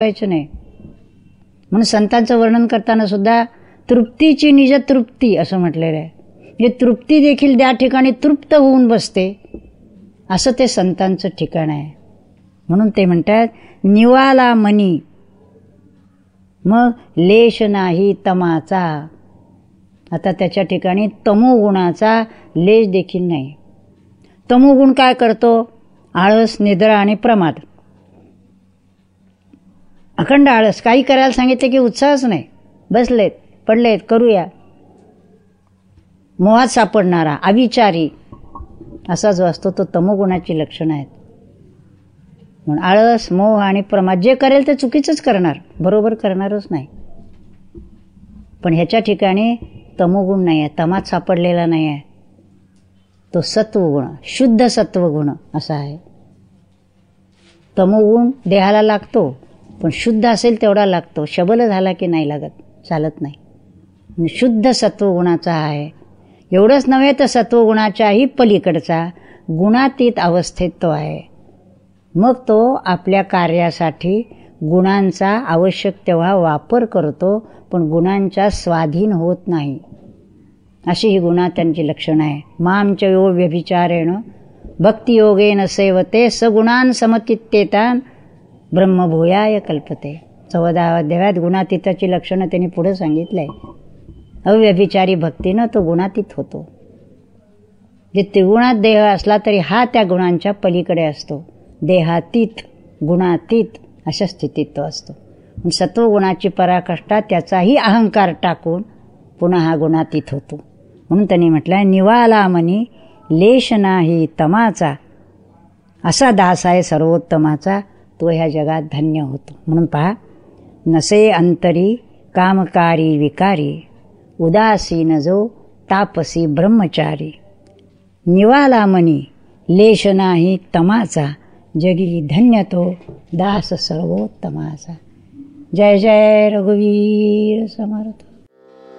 व्हायचं नाही. म्हणून संतांचं वर्णन करताना सुद्धा तृप्तीची निज तृप्ती असं म्हटलेलं आहे. म्हणजे तृप्ती देखील त्या ठिकाणी तृप्त होऊन बसते, असं ते संतांचं ठिकाण आहे. म्हणून ते म्हणतात निवाला मनी मग लेश नाही तमाचा. आता त्याच्या ठिकाणी तमोगुणाचा लेश देखील नाही. तमोगुण काय करतो? आळस, निद्रा आणि प्रमाद. अखंड आळस. काही करायला सांगितले की उत्साहच नाही, बसलेत पडलेत करूया. मोहात सापडणारा, अविचारी असा जो असतो तो तमोगुणाची लक्षणं आहेत. म्हणून आळस, मोह आणि प्रमाद जे करेल ते चुकीचंच करणार, बरोबर करणारच नाही. पण ह्याच्या ठिकाणी तमोगुण नाही आहे, तमात सापडलेला नाही आहे. तो सत्वगुण, शुद्ध सत्वगुण असा आहे. तमोगुण देहाला लागतो, पण शुद्ध असेल तेवढा लागतो. शबल झाला की नाही लागत, चालत नाही. शुद्ध सत्वगुणाचा आहे. एवढंच नव्हे तर सत्वगुणाच्याही पलीकडचा गुणातीत अवस्थेत तो आहे. मग तो आपल्या कार्यासाठी गुणांचा आवश्यक तेव्हा वापर करतो, पण गुणांच्या स्वाधीन होत नाही. अशी ही गुणा त्यांची लक्षणं आहे. मामच यो व्यभिचारेण भक्तियोगेन सेवते सगुणान समचित्तेतान ब्रह्मभूयाय कल्पते. 14व्या अध्यायात गुणातीताची लक्षणं त्यांनी पुढे सांगितलंय. अव्यभिचारी भक्तीनं तो गुणातीत होतो. जे त्रिगुणात देह असला तरी हा त्या गुणांच्या पलीकडे असतो. देहातीत, गुणातीत अशा स्थितीत तो असतो. सत्वगुणाची पराकाष्ठा त्याचाही अहंकार टाकून पुन्हा हा गुणातीत होतो. म्हणून त्यांनी म्हटलंय निवाला मनी लेश नाही तमाचा. असा दास आहे सर्वोत्तमाचा, तो ह्या जगात धन्य होतो. म्हणून पहा, नसे अंतरी कामकारी विकारी उदासीन जो तापसी ब्रह्मचारी. निवाला मनी लेश नाही तमाचा जगी धन्य तो दास सर्वोत्तमाचा. जय जय रघुवीर समर्थ.